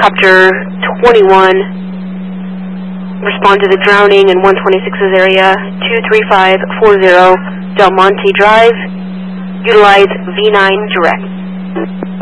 Copter 21, respond to the drowning in 126's area, 23540 Del Monte Drive, utilize V9 direct.